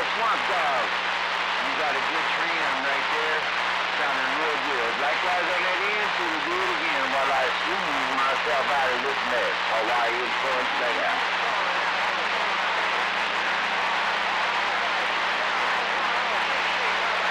Swamp Dog. You got a good trim right there. Sounding real good. Likewise on that end, so we'll do it again while I smooth myself out of this mess. Hawaii influence, check out.